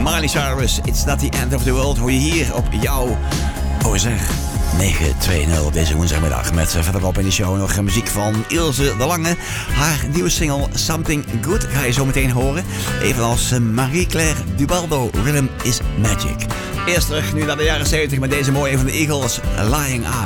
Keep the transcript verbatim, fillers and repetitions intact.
Miley Cyrus, It's Not The End Of The World, hoor je hier op jouw, oh zeg, negen twintig op deze woensdagmiddag. Met verderop in de show nog muziek van Ilse de Lange. Haar nieuwe single Something Good ga je zo meteen horen. Evenals Marie-Claire Dubaldo, Rhythm Is Magic. Eerst terug nu naar de jaren zeventig met deze mooie van de Eagles, Lying Eyes.